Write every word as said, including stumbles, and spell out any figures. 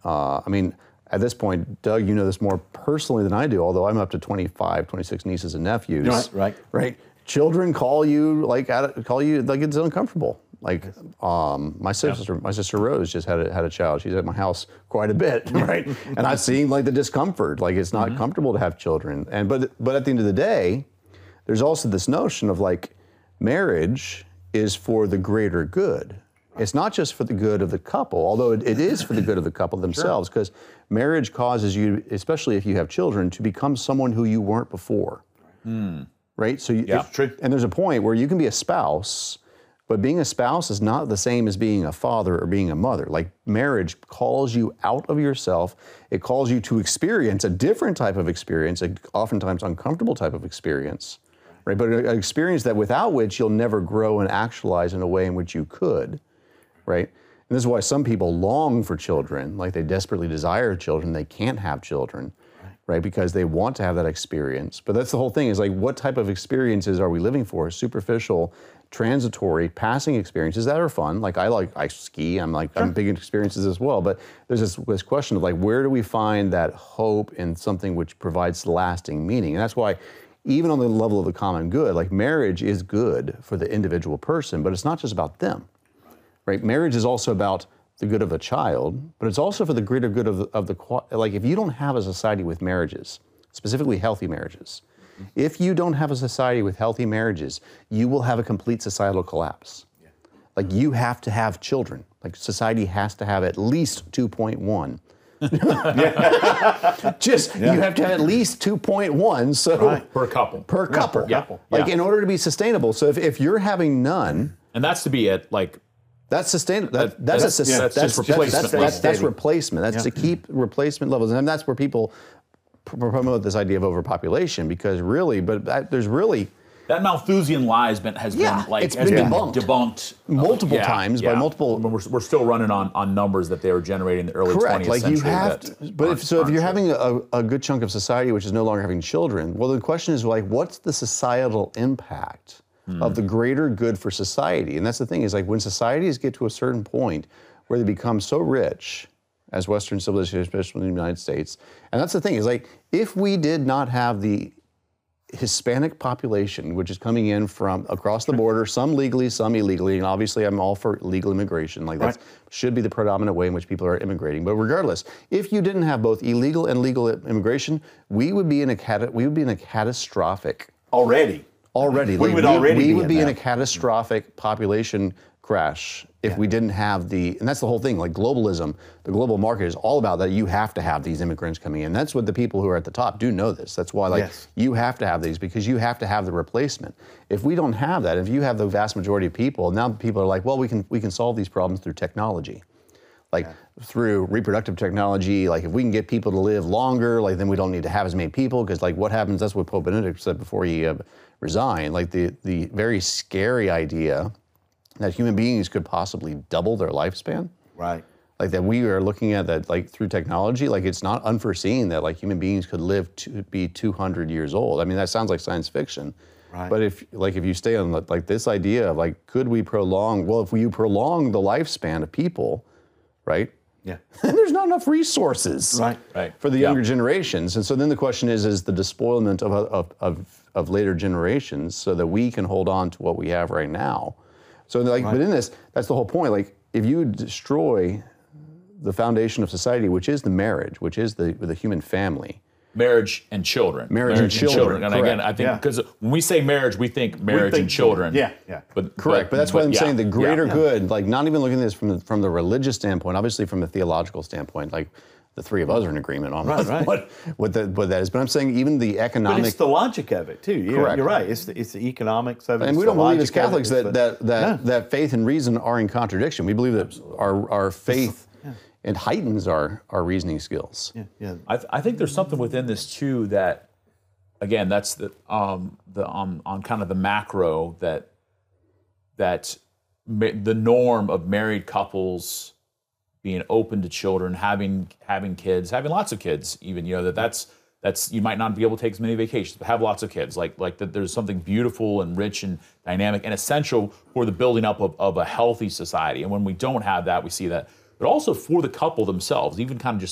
Uh, I mean, at this point, Doug, you know this more personally than I do, although I'm up to twenty-five, twenty-six nieces and nephews. Right, right. Right. Children call you like call you like it's uncomfortable. Like um, my sister, yeah. my sister Rose just had a, had a child. She's at my house quite a bit, right? And I've seen like the discomfort. Like it's not mm-hmm. comfortable to have children. And but but at the end of the day, there's also this notion of like marriage is for the greater good. It's not just for the good of the couple, although it, it is for the good of the couple themselves, because sure. marriage causes you, especially if you have children, to become someone who you weren't before. Mm. Right? So you, yeah, if, true. And there's a point where you can be a spouse, but being a spouse is not the same as being a father or being a mother. Like marriage calls you out of yourself. It calls you to experience a different type of experience, an oftentimes uncomfortable type of experience, right? But an experience that without which you'll never grow and actualize in a way in which you could, right? And this is why some people long for children, like they desperately desire children, they can't have children, right? Because they want to have that experience. But that's the whole thing, is like, what type of experiences are we living for? Superficial, transitory, passing experiences that are fun. Like I like, I ski, I'm like, sure. I'm big into experiences as well. But there's this, this question of like, where do we find that hope in something which provides lasting meaning? And that's why even on the level of the common good, like marriage is good for the individual person, but it's not just about them, right? Marriage is also about the good of a child, but it's also for the greater good of the, of the, like if you don't have a society with marriages, specifically healthy marriages, mm-hmm. if you don't have a society with healthy marriages, you will have a complete societal collapse. Yeah. Like you have to have children. Like society has to have at least two point one. Just, yeah. you have to have at least two point one. So right. Per couple. Per couple. Yeah, per couple. Like yeah. in order to be sustainable. So if, if you're having none. And that's to be at like. That's sustainable. That, that's, that's, a, yeah, that's, that's, replacement that's, that's, that's replacement. That's yeah. to keep replacement levels. And that's where people pr- promote this idea of overpopulation, because really, but that, there's really. That Malthusian lie has been, has yeah, been like, it's has been been debunked. debunked multiple yeah, times yeah. by multiple. We're, we're still running on, on numbers that they were generating in the early Correct. twentieth Like century. You have to, but if, so if you're having a, a good chunk of society which is no longer having children, well, the question is like, what's the societal impact of the greater good for society? And that's the thing, is like when societies get to a certain point where they become so rich, as Western civilization, especially in the United States, and that's the thing, is like if we did not have the Hispanic population, which is coming in from across the border, some legally, some illegally, and obviously I'm all for legal immigration, like that right. should be the predominant way in which people are immigrating. But regardless, if you didn't have both illegal and legal immigration, we would be in a cat- we would be in a catastrophic already. Already, we like, would we, already we be would in be in that. a catastrophic population crash if yeah. we didn't have the, and that's the whole thing, like globalism, the global market is all about that. You have to have these immigrants coming in. That's what the people who are at the top do know this. That's why, like, yes. you have to have these, because you have to have the replacement. If we don't have that, if you have the vast majority of people, now people are like, well, we can we can solve these problems through technology. Like yeah. through reproductive technology, like if we can get people to live longer, like then we don't need to have as many people, because like what happens, that's what Pope Benedict said before he uh, resigned, like the, the very scary idea that human beings could possibly double their lifespan. Right. Like that we are looking at that like through technology, like it's not unforeseen that like human beings could live to be two hundred years old. I mean, that sounds like science fiction. Right. But if like if you stay on like this idea of like, could we prolong, well, if we prolong the lifespan of people, right? Yeah. And there's not enough resources right. Right. for the yeah. younger generations. And so then the question is, is the despoilment of, of, of, of later generations so that we can hold on to what we have right now. So like, right. but in this, that's the whole point. Like if you destroy the foundation of society, which is the marriage, which is the, the human family, marriage and children. Marriage, marriage and, children. and children. And correct. again, I think, because yeah. when we say marriage, we think marriage we think, and children. Yeah, yeah. But, correct, but, but that's but, what I'm yeah. saying, the greater yeah. good, like not even looking at this from the, from the religious standpoint, obviously from the theological standpoint, like the three of us are in agreement on right, right. what, what, the, what that is. But I'm saying even the economic... But it's the logic of it, too. You're, correct. You're right. It's the, it's the economics of it. And we don't believe as Catholics that, the, that, that, yeah. that faith and reason are in contradiction. We believe that our, our faith... Yeah. It heightens our, our reasoning skills. Yeah, yeah. I, th- I think there's something within this too that, again, that's the um the um on kind of the macro that that ma- the norm of married couples being open to children, having having kids, having lots of kids, even you know that that's that's you might not be able to take as many vacations, but have lots of kids. Like like that, there's something beautiful and rich and dynamic and essential for the building up of, of a healthy society. And when we don't have that, we see that. but also for the couple themselves, even kind of just